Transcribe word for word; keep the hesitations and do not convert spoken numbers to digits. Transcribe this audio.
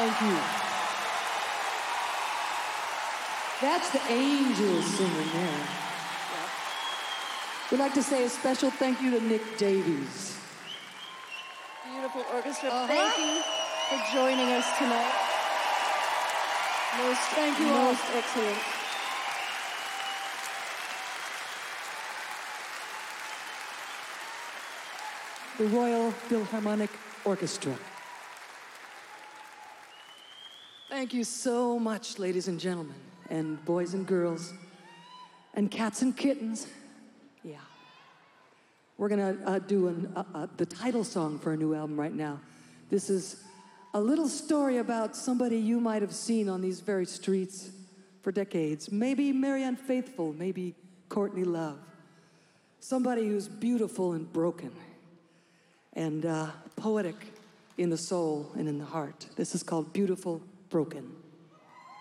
Thank you. That's the angels singing there. Yep. We'd like to say a special thank you to Nick Davies. Beautiful orchestra. Uh-huh. Thank you for joining us tonight. Most, thank you all. Most excellent. The Royal Philharmonic Orchestra. Thank you so much, ladies and gentlemen, and boys and girls, and cats and kittens. Yeah. We're gonna uh, do an, uh, uh, the title song for a new album right now. This is a little story about somebody you might have seen on these very streets for decades. Maybe Marianne Faithfull, maybe Courtney Love. Somebody who's beautiful and broken, and uh, poetic in the soul and in the heart. This is called Beautiful Broken.